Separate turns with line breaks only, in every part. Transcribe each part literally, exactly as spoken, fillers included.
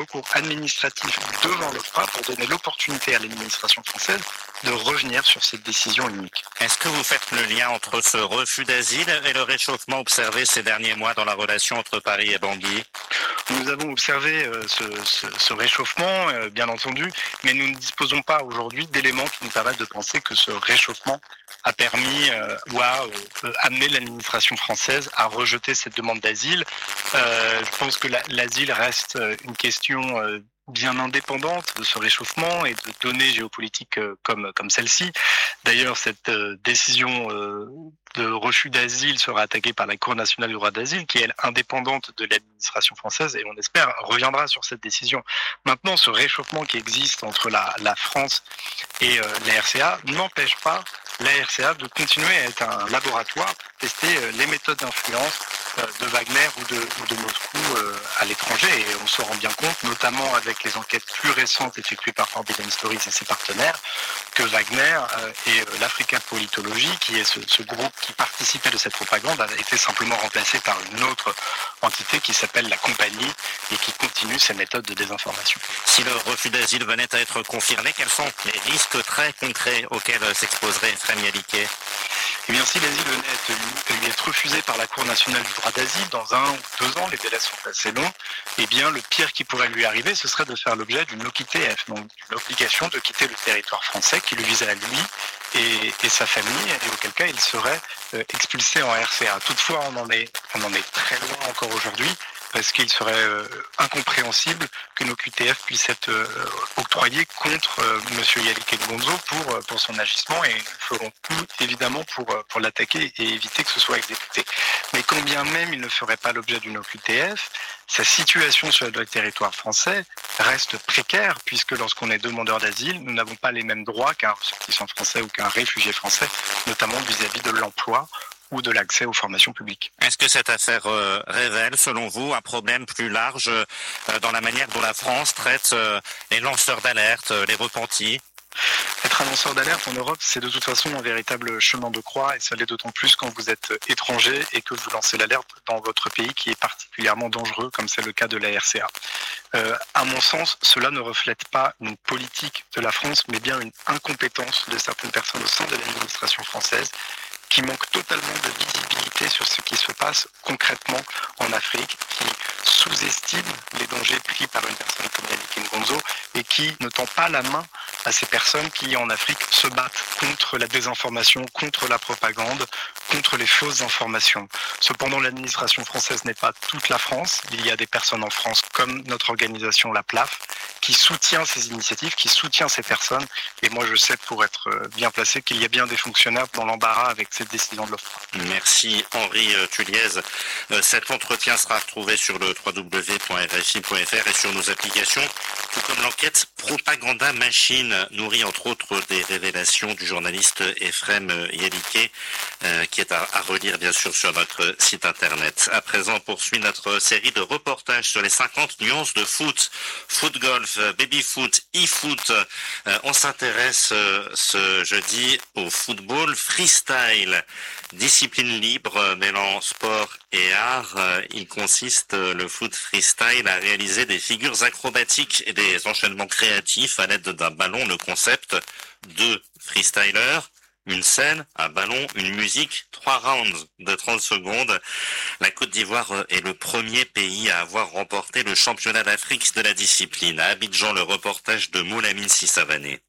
recours administratif devant l'OFPRA pour donner l'opportunité à l'administration française de revenir sur cette décision unique.
Est-ce que vous faites le lien entre ce refus d'asile et le réchauffement observé ces derniers mois dans la relation entre Paris et Bangui ?
Nous avons observé euh, ce, ce, ce réchauffement, euh, bien entendu, mais nous ne disposons pas aujourd'hui d'éléments qui nous permettent de penser que ce réchauffement a permis euh, ou a euh, amené l'administration française à rejeter cette demande d'asile. Euh, je pense que la, l'asile reste une question euh, bien indépendante de ce réchauffement et de données géopolitiques euh, comme comme celle-ci. D'ailleurs, cette euh, décision euh, de refus d'asile sera attaquée par la Cour nationale du droit d'asile, qui est elle, indépendante de l'administration française, et on espère reviendra sur cette décision. Maintenant, ce réchauffement qui existe entre la, la France et euh, la R C A n'empêche pas la R C A de continuer à être un laboratoire pour tester euh, les méthodes d'influence euh, de Wagner ou de, ou de Moscou euh, à l'étranger, et on se rend bien compte, notamment avec les enquêtes plus récentes effectuées par Forbidden Stories et ses partenaires, que Wagner euh, et euh, l'Africa Politology, qui est ce, ce groupe qui participait de cette propagande, a été simplement remplacé par une autre entité qui s'appelle la Compagnie et qui continue ses méthodes de désinformation.
Si le refus d'asile venait à être confirmé, quels sont les risques très concrets auxquels s'exposerait Ephrem Yalike ?
Eh bien, si l'asile venait à être, être refusé par la Cour nationale du droit d'asile dans un ou deux ans, les délais sont assez longs, eh bien, le pire qui pourrait lui arriver, ce serait de faire l'objet d'une O Q T F, donc d'une obligation de quitter le territoire français qui le visait à lui et, et sa famille, et auquel cas il serait euh, expulsé en R C A. Toutefois, on en est, on en est très loin encore aujourd'hui, parce qu'il serait euh, incompréhensible qu'une O Q T F puisse être euh, octroyée contre euh, M. Yalike Ngonzo pour, euh, pour son agissement, et nous ferons tout évidemment pour, euh, pour l'attaquer et éviter que ce soit exécuté. Mais quand bien même il ne ferait pas l'objet d'une O Q T F, sa situation sur le territoire français reste précaire, puisque lorsqu'on est demandeur d'asile, nous n'avons pas les mêmes droits qu'un ressortissant français ou qu'un réfugié français, notamment vis-à-vis de l'emploi ou de l'accès aux formations publiques.
Est-ce que cette affaire euh, révèle, selon vous, un problème plus large euh, dans la manière dont la France traite euh, les lanceurs d'alerte, euh, les repentis ?
Être un lanceur d'alerte en Europe, c'est de toute façon un véritable chemin de croix, et ça l'est d'autant plus quand vous êtes étranger et que vous lancez l'alerte dans votre pays qui est particulièrement dangereux, comme c'est le cas de la R C A. Euh, à mon sens, cela ne reflète pas une politique de la France, mais bien une incompétence de certaines personnes au sein de l'administration française, qui manque totalement de visibilité sur ce qui se passe concrètement en Afrique, qui sous-estime les dangers pris par une personne comme Yalike Ngonzo et qui ne tend pas la main à ces personnes qui, en Afrique, se battent contre la désinformation, contre la propagande, contre les fausses informations. Cependant, l'administration française n'est pas toute la France. Il y a des personnes en France, comme notre organisation, la P L A F, qui soutient ces initiatives, qui soutient ces personnes. Et moi, je sais, pour être bien placé, qu'il y a bien des fonctionnaires dans l'embarras avec cette décision de l'OFPRA.
Merci Henri Tulliez. Cet entretien sera retrouvé sur le w w w point r f i point f r et sur nos applications, tout comme l'enquête Propaganda Machine, nourrie entre autres des révélations du journaliste Ephrem Yalike, euh, qui est à, à relire bien sûr sur notre site internet. À présent, on poursuit notre série de reportages sur les cinquante nuances de foot, foot golf, baby foot, e-foot. Euh, on s'intéresse euh, ce jeudi au football freestyle. Discipline libre mêlant sport et art, il consiste, le foot freestyle, à réaliser des figures acrobatiques et des enchaînements créatifs à l'aide d'un ballon. Le concept, deux freestylers, une scène, un ballon, une musique, trois rounds de trente secondes. La Côte d'Ivoire est le premier pays à avoir remporté le championnat d'Afrique de la discipline. À Abidjan, le reportage de Moulamine Sissavané.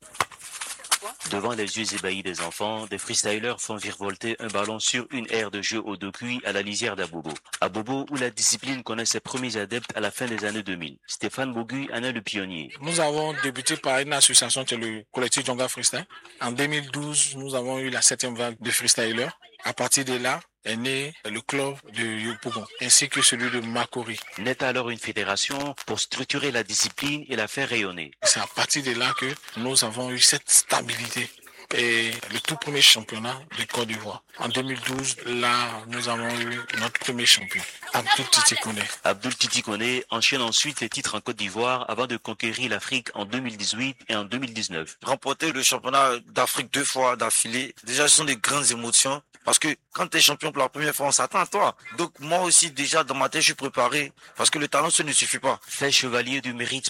Devant les yeux ébahis des enfants, des freestylers font virevolter un ballon sur une aire de jeu au dos cuit à la lisière d'Abobo. Abobo, où la discipline connaît ses premiers adeptes à la fin des années deux mille. Stéphane Bogu en est le pionnier.
Nous avons débuté par une association qui est le collectif Djonga Freestyle. En deux mille douze, nous avons eu la septième vague de freestylers. À partir de là, est né le club de Yopougon, ainsi que celui de Makori.
Naît alors une fédération pour structurer la discipline et la faire rayonner.
C'est à partir de là que nous avons eu cette stabilité. et le tout premier championnat de Côte d'Ivoire. En deux mille douze, là, nous avons eu notre premier champion, Abdou Titi Koné.
Abdou Titi Koné enchaîne ensuite les titres en Côte d'Ivoire avant de conquérir l'Afrique en deux mille dix-huit et en deux mille dix-neuf.
Remporter le championnat d'Afrique deux fois d'affilée, déjà ce sont des grandes émotions parce que quand tu es champion pour la première fois, on s'attend à toi. Donc moi aussi déjà dans ma tête je suis préparé parce que le talent ce ne suffit pas.
Fait chevalier du mérite